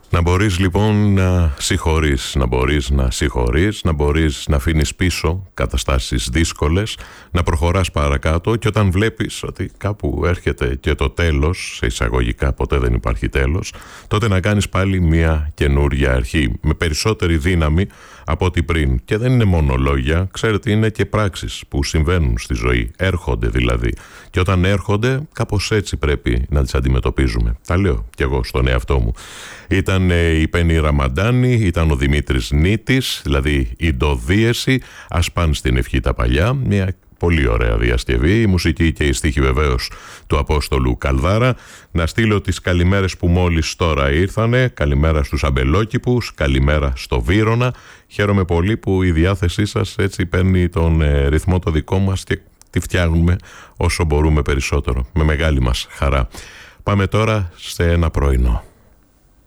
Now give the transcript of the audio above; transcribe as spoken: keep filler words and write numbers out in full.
Να μπορείς λοιπόν να συγχωρείς, να μπορείς να συγχωρείς, να μπορείς να αφήνεις πίσω καταστάσεις δύσκολες, να προχωράς παρακάτω και όταν βλέπεις ότι κάπου έρχεται και το τέλος, σε εισαγωγικά ποτέ δεν υπάρχει τέλος, τότε να κάνεις πάλι μια καινούρια αρχή, με περισσότερη δύναμη από ό,τι πριν. Και δεν είναι μόνο λόγια, ξέρετε, είναι και πράξεις που συμβαίνουν στη ζωή, έρχονται δηλαδή. Και όταν έρχονται, κάπως έτσι πρέπει να τις αντιμετωπίζουμε. Τα λέω κι εγώ στον εαυτό μου. Ήταν η Πέννη Ραμαντάνη, ήταν ο Δημήτρης Νίτης, δηλαδή η ντοδίεση, ας πάνε στην ευχή τα παλιά, μια πολύ ωραία διασκευή, η μουσική και η στίχη βεβαίως του Απόστολου Καλδάρα. Να στείλω τις καλημέρες που μόλις τώρα ήρθανε, καλημέρα στους αμπελόκηπους, καλημέρα στο Βύρωνα. Χαίρομαι πολύ που η διάθεσή σας έτσι παίρνει τον ε, ρυθμό το δικό μας και τη φτιάχνουμε όσο μπορούμε περισσότερο, με μεγάλη μας χαρά. Πάμε τώρα σε ένα πρωινό.